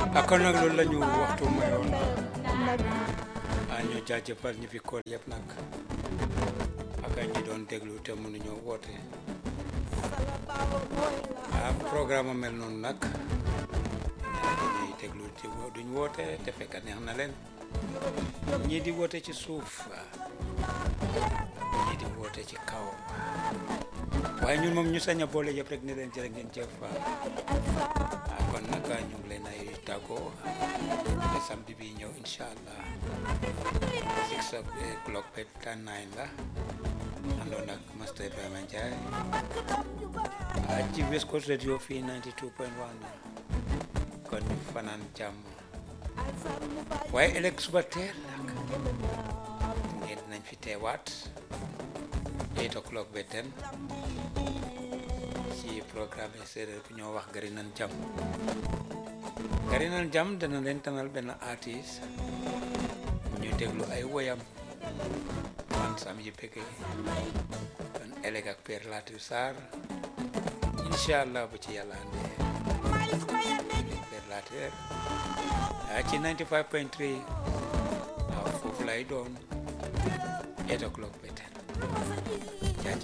akon nag loolu la ñu waxtu mayoon ñu jaajëfal ñi fi koor yëpp nag ak ñi doon déglu te mënuñoo woote programme mel noonu nag ñuy déglu ci duñ woote te fekk neex na leen ñii di woote ci suuf ñii di woote ci kaw waaye ñun moom ñu sañ a boole yëpp rek ne leen jërë ngeen jëf kon nag ñu ngi leen ay tàggoo te samedi bi ñëw incha allah 6 o'clock ba 9 la àndoon ak Master Ibrahima Ndiaye ci West Coast Radio fii 92.1 kon ñu fanaan jàmm waaye ëllëg suba teel nag ngeen dinañ fi teewaat 8 o'clock ba 10 ci programme séeréer bu ñoo wax gari nan jam dana leen tanal benn artiste ñu déglu ay woyam man sam yi bëgge kon ëllëg ak Père Latir Sarr incha allah bu ci yàlla andee Père Latir ci 95.3 foofu lay doon 8 o'clock ba 10